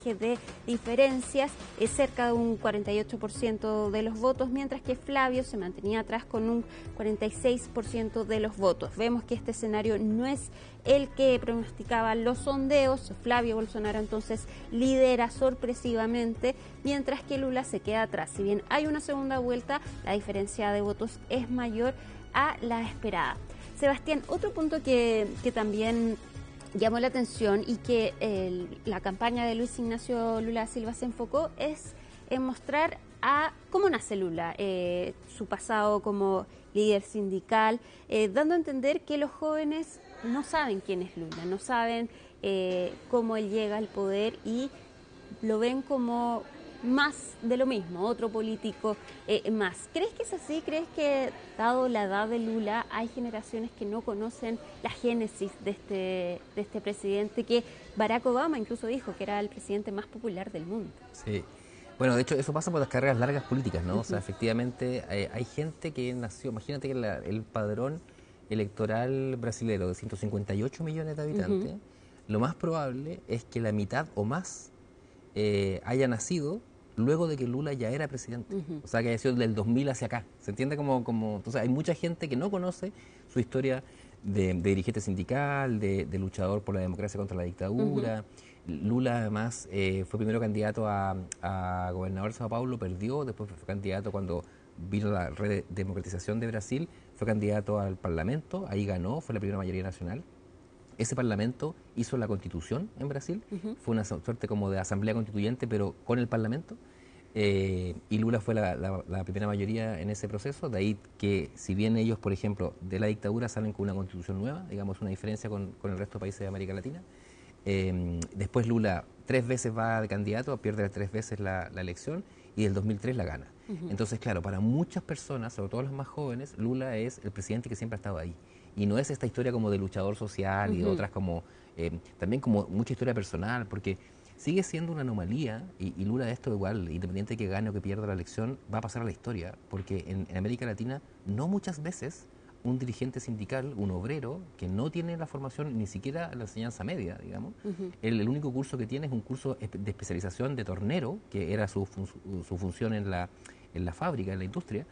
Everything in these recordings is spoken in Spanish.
de diferencias, es cerca de un 48% de los votos, mientras que Flavio se mantenía atrás con un 46% de los votos. Vemos que este escenario no es el que pronosticaban los sondeos. Flavio Bolsonaro entonces lidera sorpresivamente, mientras que Lula se queda atrás. Si bien hay una segunda vuelta, la diferencia de votos es mayor a la esperada. Sebastián, otro punto que también llamó la atención y que la campaña de Luis Ignacio Lula da Silva se enfocó es en mostrar a cómo nace Lula, su pasado como líder sindical, dando a entender que los jóvenes no saben quién es Lula, no saben cómo él llega al poder y lo ven como más de lo mismo, otro político más. ¿Crees que es así? ¿Crees que, dado la edad de Lula, hay generaciones que no conocen la génesis de este presidente, que Barack Obama incluso dijo que era el presidente más popular del mundo? Sí. Bueno, de hecho, eso pasa por las carreras largas políticas, ¿no? O sea, efectivamente, hay gente que nació, imagínate que el padrón electoral brasilero de 158 millones de habitantes, lo más probable es que la mitad o más haya nacido luego de que Lula ya era presidente. O sea, que haya sido del 2000 hacia acá. ¿Se entiende? Entonces, hay mucha gente que no conoce su historia de dirigente sindical, de luchador por la democracia contra la dictadura. Lula, además, fue primero candidato a gobernador de Sao Paulo, perdió, después fue candidato cuando vino la redemocratización de Brasil, fue candidato al Parlamento, ahí ganó, fue la primera mayoría nacional. Ese Parlamento hizo la Constitución en Brasil, fue una suerte como de asamblea constituyente, pero con el Parlamento, y Lula fue la primera mayoría en ese proceso, de ahí que si bien ellos, por ejemplo, de la dictadura salen con una Constitución nueva, digamos una diferencia con el resto de países de América Latina, después Lula 3 veces va de candidato, pierde 3 veces la elección y del 2003 la gana. Entonces, claro, para muchas personas, sobre todo las más jóvenes, Lula es el presidente que siempre ha estado ahí. Y no es esta historia como de luchador social y de otras como, también como mucha historia personal, porque sigue siendo una anomalía y Lula de esto igual, independiente de que gane o que pierda la elección, va a pasar a la historia, porque en América Latina no muchas veces un dirigente sindical, un obrero, que no tiene la formación ni siquiera la enseñanza media, digamos, el único curso que tiene es un curso de especialización de tornero, que era su función en la fábrica, en la industria,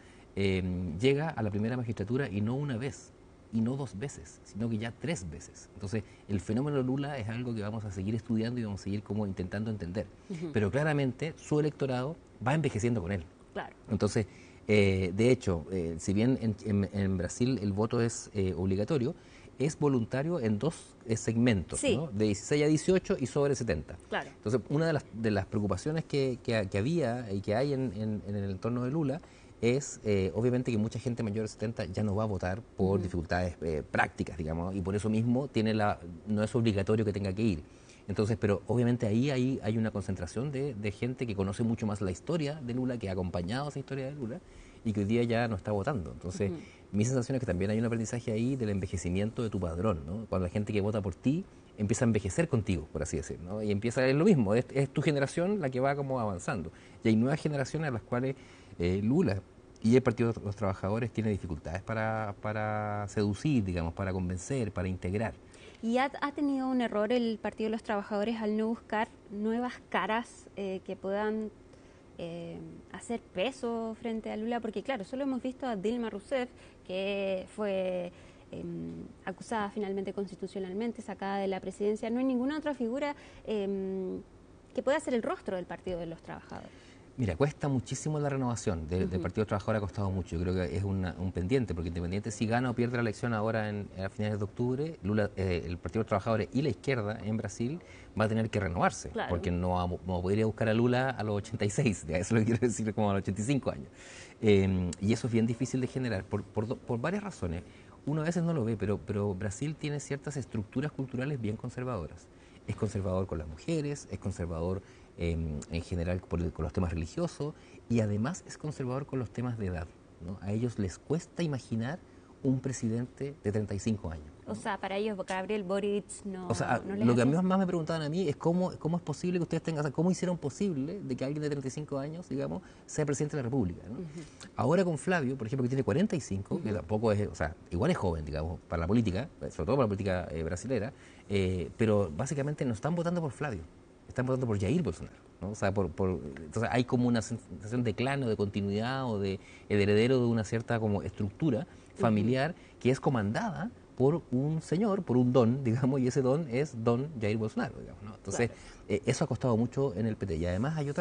llega a la primera magistratura y no una vez, y no 2 veces, sino que ya 3 veces. Entonces, el fenómeno Lula es algo que vamos a seguir estudiando y vamos a seguir como intentando entender. Pero claramente su electorado va envejeciendo con él. Claro. Entonces, de hecho, si bien en Brasil el voto es obligatorio, es voluntario en 2 segmentos, Sí. ¿no? De 16 a 18 y sobre 70. Claro. Entonces, una de las preocupaciones que había y que hay en el entorno de Lula es, obviamente, que mucha gente mayor de 70 ya no va a votar por dificultades prácticas, digamos, y por eso mismo no es obligatorio que tenga que ir. Entonces, pero obviamente ahí hay una concentración de gente que conoce mucho más la historia de Lula, que ha acompañado esa historia de Lula y que hoy día ya no está votando. Entonces, mi sensación es que también hay un aprendizaje ahí del envejecimiento de tu padrón, ¿no? Cuando la gente que vota por ti empieza a envejecer contigo, por así decirlo, ¿no? Y empieza a ver lo mismo, es tu generación la que va como avanzando. Y hay nuevas generaciones a las cuales Lula y el Partido de los Trabajadores tiene dificultades para seducir, digamos, para convencer, para integrar. ¿Y ha tenido un error el Partido de los Trabajadores al no buscar nuevas caras que puedan hacer peso frente a Lula? Porque claro, solo hemos visto a Dilma Rousseff, que fue acusada finalmente constitucionalmente, sacada de la presidencia. No hay ninguna otra figura que pueda ser el rostro del Partido de los Trabajadores. Mira, cuesta muchísimo la renovación del Partido Trabajador, ha costado mucho. Yo creo que es un pendiente, porque independiente si gana o pierde la elección ahora a finales de octubre, Lula, el Partido Trabajadores y la izquierda en Brasil va a tener que renovarse, claro, porque no vamos a poder ir a buscar a Lula a los 86, eso es lo que quiero decir, como a los 85 años. Y eso es bien difícil de generar por varias razones. Uno a veces no lo ve, pero Brasil tiene ciertas estructuras culturales bien conservadoras. Es conservador con las mujeres, es conservador en general con los temas religiosos y además es conservador con los temas de edad, ¿no? A ellos les cuesta imaginar un presidente de 35 años, ¿no? O sea, para ellos Gabriel Boric no. O sea, no les lo que a hace... mí más me preguntaban a mí es cómo es posible que ustedes tengan, o sea, cómo hicieron posible de que alguien de 35 años, digamos, sea presidente de la República, ¿no? Ahora con Flavio, por ejemplo, que tiene 45, que tampoco es, o sea, igual es joven, digamos, para la política, sobre todo para la política brasilera, pero básicamente no están votando por Flavio. están votando por Jair Bolsonaro, ¿no? O sea, entonces hay como una sensación de clan o de continuidad o de el heredero de una cierta como estructura familiar que es comandada por un señor, por un don, digamos, y ese don es don Jair Bolsonaro, digamos, ¿no? Entonces, eso ha costado mucho en el PT. Y además hay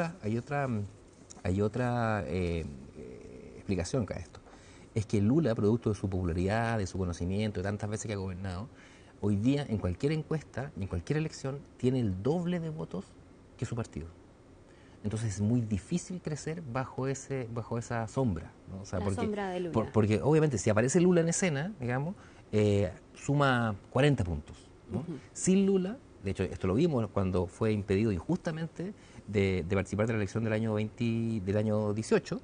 otra explicación que a esto. Es que Lula, producto de su popularidad, de su conocimiento, de tantas veces que ha gobernado, hoy día en cualquier encuesta, en cualquier elección, tiene el doble de votos que su partido. Entonces es muy difícil crecer bajo esa sombra, ¿no? O sea, sombra de Lula. Porque obviamente si aparece Lula en escena, digamos, suma 40 puntos, ¿no? Sin Lula, de hecho esto lo vimos cuando fue impedido injustamente de participar de la elección del año 18,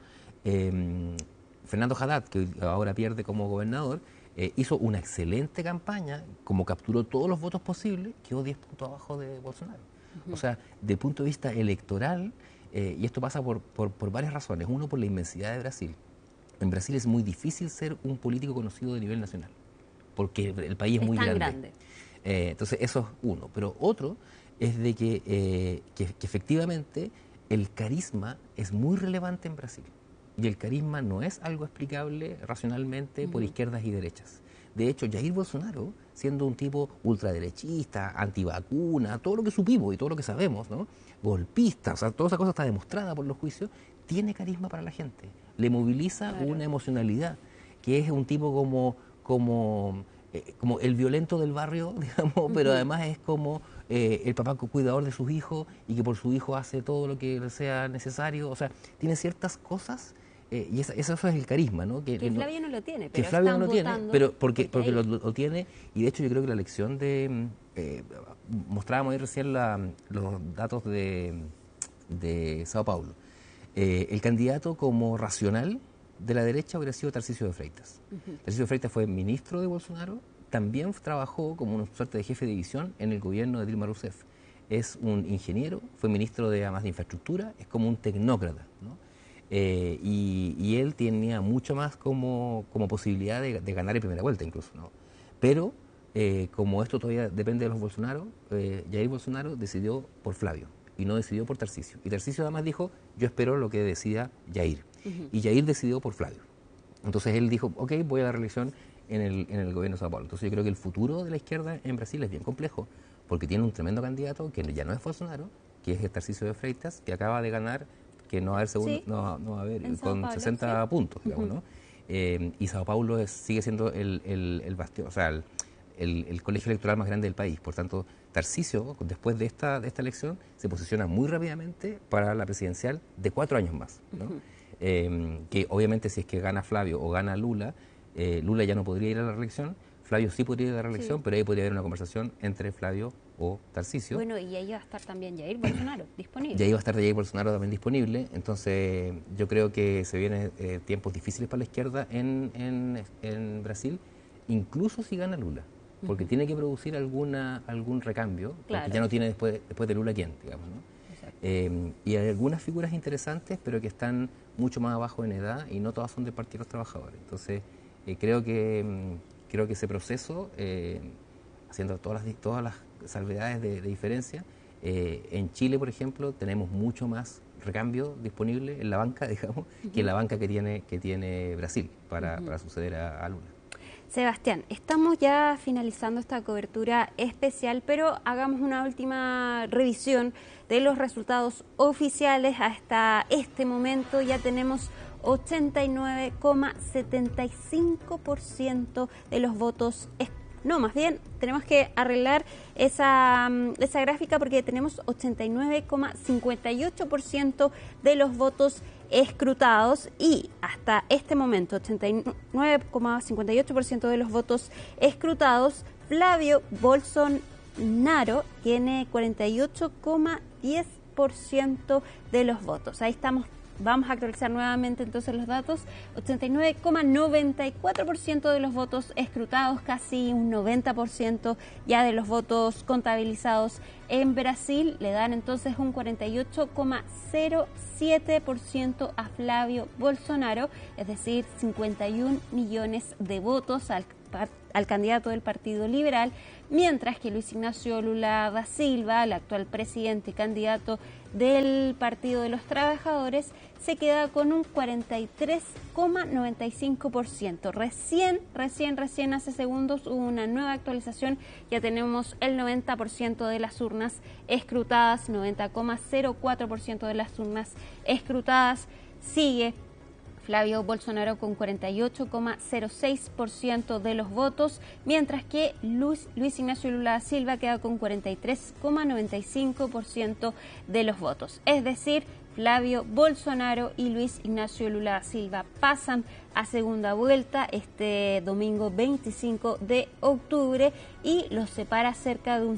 Fernando Haddad, que ahora pierde como gobernador, hizo una excelente campaña, como capturó todos los votos posibles, quedó 10 puntos abajo de Bolsonaro. O sea, de punto de vista electoral, y esto pasa por varias razones. Uno, por la inmensidad de Brasil. En Brasil es muy difícil ser un político conocido de nivel nacional, porque el país es muy grande. Entonces, eso es uno. Pero otro es de que efectivamente el carisma es muy relevante en Brasil. Y el carisma no es algo explicable racionalmente por izquierdas y derechas. De hecho, Jair Bolsonaro, siendo un tipo ultraderechista, antivacuna, todo lo que supimos y todo lo que sabemos, ¿no? Golpista, o sea, toda esa cosa está demostrada por los juicios, tiene carisma para la gente. Le moviliza una emocionalidad, que es un tipo como el violento del barrio, digamos, pero además es como el papá cuidador de sus hijos y que por su hijo hace todo lo que sea necesario. O sea, tiene ciertas cosas. Y eso es el carisma, ¿no? Que Flavio no lo tiene, pero que Flavio están no lo tiene, pero porque lo tiene, y de hecho yo creo que la elección mostrábamos ahí recién los datos de Sao Paulo. El candidato como racional de la derecha hubiera sido Tarcísio de Freitas. Tarcísio de Freitas fue ministro de Bolsonaro, también trabajó como una suerte de jefe de división en el gobierno de Dilma Rousseff. Es un ingeniero, fue ministro además de infraestructura, es como un tecnócrata, ¿no? Y él tenía mucho más como posibilidad de ganar en primera vuelta incluso, ¿no? Pero como esto todavía depende de los Bolsonaro, Jair Bolsonaro decidió por Flavio y no decidió por Tarcísio. Y Tarcísio además dijo, yo espero lo que decida Jair. Y Jair decidió por Flavio. Entonces él dijo, ok, voy a la reelección en el gobierno de Sao Paulo. Entonces yo creo que el futuro de la izquierda en Brasil es bien complejo, porque tiene un tremendo candidato que ya no es Bolsonaro, que es Tarcísio de Freitas, que acaba de ganar, que no va a haber segundo, no va a haber, con Paulo, 60 puntos, digamos, ¿no? Y Sao Paulo sigue siendo el bastión, o sea, el colegio electoral más grande del país. Por tanto, Tarcísio, después de esta elección, se posiciona muy rápidamente para la presidencial de 4 años más, ¿no? Que obviamente si es que gana Flavio o gana Lula, Lula ya no podría ir a la reelección, Flavio sí podría ir a la reelección, pero ahí podría haber una conversación entre Flavio o Tarcísio. Bueno, y ahí va a estar también Jair Bolsonaro disponible. Y ahí va a estar Jair Bolsonaro también disponible. Entonces, yo creo que se vienen tiempos difíciles para la izquierda en Brasil, incluso si gana Lula, porque tiene que producir algún recambio, porque ya no tiene después de Lula quién, digamos, ¿no? Y hay algunas figuras interesantes, pero que están mucho más abajo en edad y no todas son del Partido de los Trabajadores. Entonces, creo que ese proceso, haciendo todas las salvedades de diferencia, en Chile, por ejemplo, tenemos mucho más recambio disponible en la banca, digamos, que en la banca que tiene Brasil para suceder a Lula. Sebastián, estamos ya finalizando esta cobertura especial, pero hagamos una última revisión de los resultados oficiales. Hasta este momento ya tenemos 89,75% de los votos. No, más bien tenemos que arreglar esa gráfica porque tenemos 89,58% de los votos escrutados y hasta este momento 89,58% de los votos escrutados. Flavio Bolsonaro tiene 48,10% de los votos. Ahí estamos. Vamos a actualizar nuevamente entonces los datos. 89,94% de los votos escrutados, casi un 90% ya de los votos contabilizados en Brasil. Le dan entonces un 48,07% a Flavio Bolsonaro, es decir, 51 millones de votos al candidato del Partido Liberal, mientras que Luis Ignacio Lula da Silva, el actual presidente y candidato del Partido de los Trabajadores, se queda con un 43,95%. Recién hace segundos hubo una nueva actualización, ya tenemos el 90% de las urnas escrutadas, 90,04% de las urnas escrutadas. Sigue Flavio Bolsonaro con 48,06% de los votos, mientras que Luis Ignacio Lula da Silva queda con 43,95% de los votos. Es decir, Flavio Bolsonaro y Luis Ignacio Lula da Silva pasan a segunda vuelta este domingo 25 de octubre y los separa cerca de un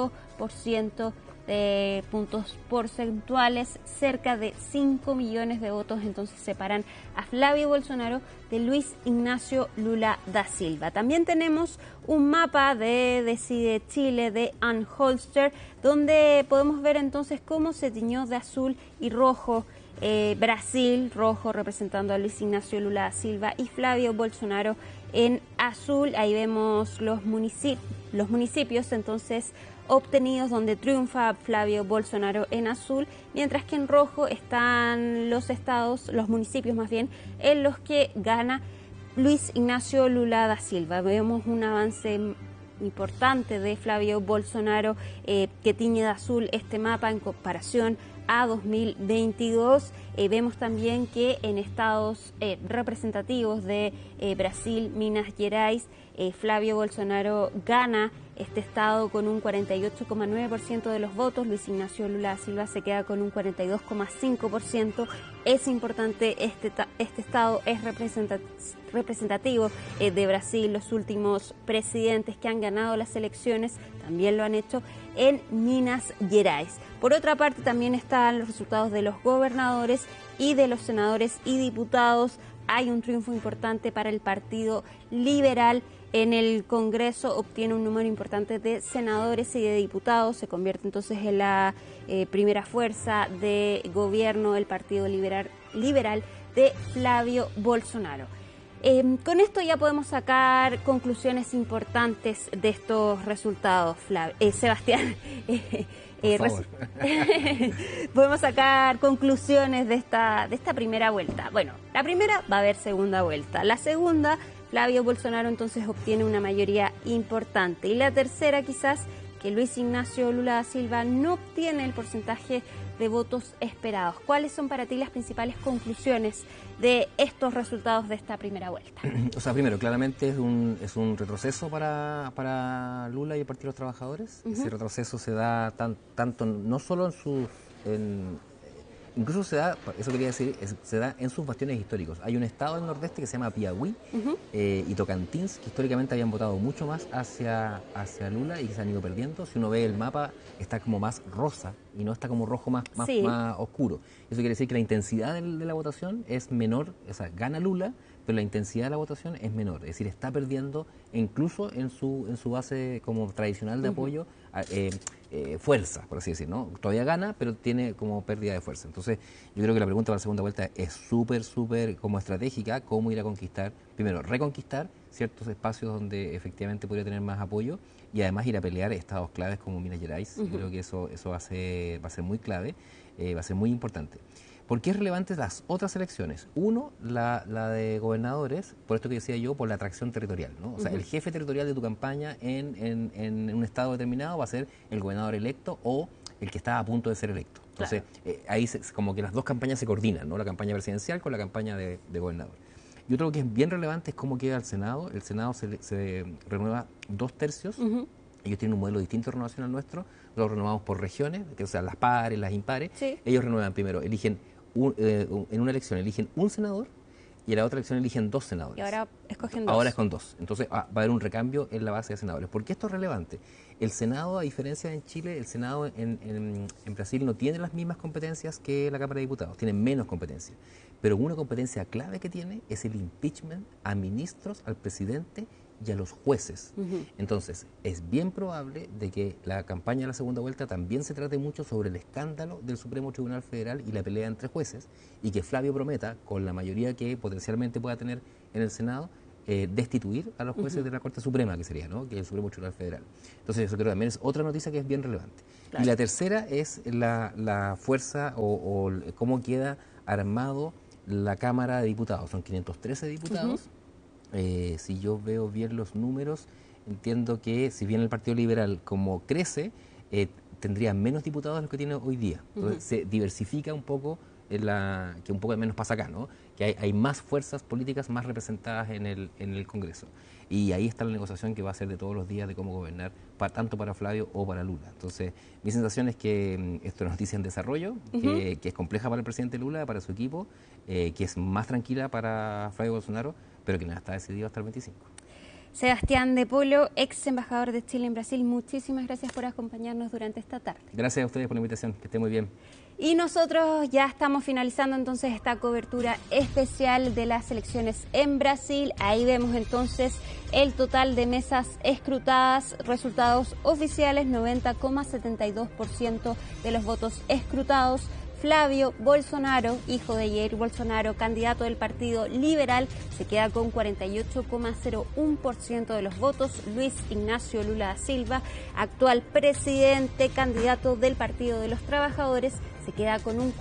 5% de puntos porcentuales, cerca de 5 millones de votos. Entonces separan a Flavio Bolsonaro de Luis Ignacio Lula da Silva. También tenemos un mapa de Decide Chile de Ann Holster, donde podemos ver entonces cómo se tiñó de azul y rojo Brasil, rojo representando a Luis Ignacio Lula da Silva, y Flavio Bolsonaro en azul. Ahí vemos los municipios entonces obtenidos donde triunfa Flavio Bolsonaro en azul, mientras que en rojo están los estados, los municipios más bien, en los que gana Luis Ignacio Lula da Silva. Vemos un avance importante de Flavio Bolsonaro que tiñe de azul este mapa en comparación a 2022. Vemos también que en estados representativos de Brasil, Minas Gerais, Flavio Bolsonaro gana este estado con un 48,9% de los votos. Luis Ignacio Lula da Silva se queda con un 42,5%. Es importante, este estado es representativo de Brasil. Los últimos presidentes que han ganado las elecciones también lo han hecho en Minas Gerais. Por otra parte, también están los resultados de los gobernadores y de los senadores y diputados. Hay un triunfo importante para el Partido Liberal. En el Congreso obtiene un número importante de senadores y de diputados. Se convierte entonces en la primera fuerza de gobierno del Partido Liberal de Flavio Bolsonaro. Con esto ya podemos sacar conclusiones importantes de estos resultados, Sebastián. Podemos sacar conclusiones de esta primera vuelta. Bueno, la primera va a haber segunda vuelta. La segunda, Flavio Bolsonaro entonces obtiene una mayoría importante. Y la tercera, quizás, que Luis Ignacio Lula da Silva no obtiene el porcentaje de votos esperados. ¿Cuáles son para ti las principales conclusiones de estos resultados de esta primera vuelta? O sea, primero, claramente es un retroceso para Lula y el Partido de los Trabajadores. Ese retroceso se da tanto, no solo incluso se da, eso quería decir, se da en sus bastiones históricos. Hay un estado del nordeste que se llama Piauí y Tocantins, que históricamente habían votado mucho más hacia Lula y que se han ido perdiendo. Si uno ve el mapa, está como más rosa y no está como rojo más oscuro. Eso quiere decir que la intensidad de la votación es menor, o sea, gana Lula, pero la intensidad de la votación es menor. Es decir, está perdiendo incluso en su base como tradicional de apoyo fuerza, por así decir, ¿no? Todavía gana, pero tiene como pérdida de fuerza. Entonces, yo creo que la pregunta para la segunda vuelta es súper como estratégica, cómo ir a conquistar, primero, reconquistar ciertos espacios donde efectivamente podría tener más apoyo y además ir a pelear estados claves como Minas Gerais. Yo creo que eso va a ser muy clave, va a ser muy importante. ¿Por qué es relevante las otras elecciones? Uno, la de gobernadores, por esto que decía yo, por la atracción territorial, ¿no? O sea, el jefe territorial de tu campaña en un estado determinado va a ser el gobernador electo o el que está a punto de ser electo. Entonces, ahí como que las dos campañas se coordinan, ¿no? La campaña presidencial con la campaña de gobernador. Y otro que es bien relevante es cómo queda el Senado. El Senado se renueva 2/3. Ellos tienen un modelo distinto de renovación al nuestro. Lo renovamos por regiones, o sea, las pares, las impares. Sí. Ellos renuevan primero, eligen en una elección eligen un senador y en la otra elección eligen 2 senadores. Y ahora escogen 2. Ahora es con 2. Entonces va a haber un recambio en la base de senadores. ¿Por qué esto es relevante? El Senado, a diferencia de en Chile, el Senado en Brasil no tiene las mismas competencias que la Cámara de Diputados, tiene menos competencias. Pero una competencia clave que tiene es el impeachment a ministros, al presidente y a los jueces. Entonces, es bien probable de que la campaña de la segunda vuelta también se trate mucho sobre el escándalo del Supremo Tribunal Federal y la pelea entre jueces, y que Flavio prometa, con la mayoría que potencialmente pueda tener en el Senado, destituir a los jueces de la Corte Suprema, que sería, ¿no?, que es el Supremo Tribunal Federal. Entonces eso creo que también es otra noticia que es bien relevante. Claro. Y la tercera es la fuerza o cómo queda armado la Cámara de Diputados. Son 513 diputados. Si yo veo bien los números, entiendo que si bien el Partido Liberal como crece, tendría menos diputados de los que tiene hoy día. Entonces se diversifica un poco, que un poco menos pasa acá, ¿no? Que hay más fuerzas políticas más representadas en el Congreso. Y ahí está la negociación que va a ser de todos los días de cómo gobernar, tanto para Flavio o para Lula. Entonces, mi sensación es que esto es una noticia en desarrollo, que es compleja para el presidente Lula, para su equipo, que es más tranquila para Flavio Bolsonaro, pero que nada está decidido hasta el 25. Sebastián de Polo, ex embajador de Chile en Brasil, muchísimas gracias por acompañarnos durante esta tarde. Gracias a ustedes por la invitación, que esté muy bien. Y nosotros ya estamos finalizando entonces esta cobertura especial de las elecciones en Brasil. Ahí vemos entonces el total de mesas escrutadas, resultados oficiales, 90,72% de los votos escrutados. Flavio Bolsonaro, hijo de Jair Bolsonaro, candidato del Partido Liberal, se queda con 48,01% de los votos. Luis Ignacio Lula da Silva, actual presidente, candidato del Partido de los Trabajadores, se queda con un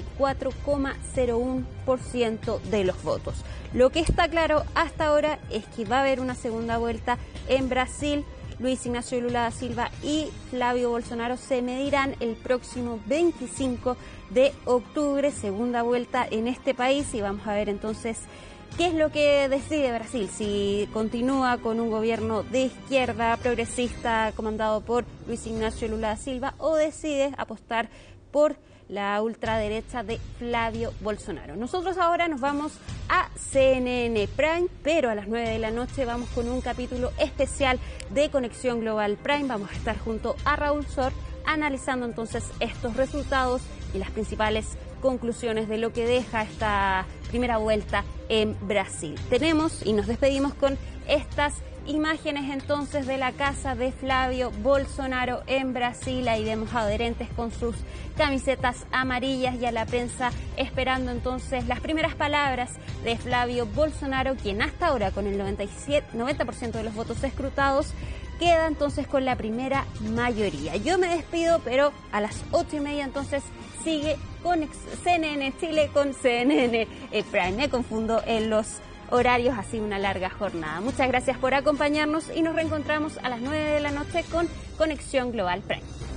44,01% de los votos. Lo que está claro hasta ahora es que va a haber una segunda vuelta en Brasil. Luis Ignacio Lula da Silva y Flavio Bolsonaro se medirán el próximo 25 de octubre, segunda vuelta en este país, y vamos a ver entonces qué es lo que decide Brasil, si continúa con un gobierno de izquierda progresista comandado por Luis Ignacio Lula da Silva o decide apostar por la ultraderecha de Flavio Bolsonaro. Nosotros ahora nos vamos a CNN Prime, pero a las 9 de la noche vamos con un capítulo especial de Conexión Global Prime. Vamos a estar junto a Raúl Sor analizando entonces estos resultados y las principales conclusiones de lo que deja esta primera vuelta en Brasil. Tenemos y nos despedimos con estas imágenes entonces de la casa de Flavio Bolsonaro en Brasil. Ahí vemos a adherentes con sus camisetas amarillas y a la prensa esperando entonces las primeras palabras de Flavio Bolsonaro, quien hasta ahora con el 90% de los votos escrutados queda entonces con la primera mayoría. Yo me despido, pero a las 8:30 entonces sigue con CNN Chile con CNN Prime. Me confundo en los horarios, así una larga jornada. Muchas gracias por acompañarnos y nos reencontramos a las 9 de la noche con Conexión Global Prime.